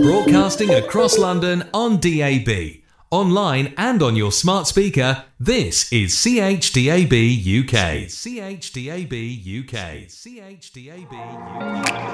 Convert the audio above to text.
Broadcasting across London on DAB, online and on your smart speaker, this is CHDAB UK. CHDAB UK. CHDAB UK.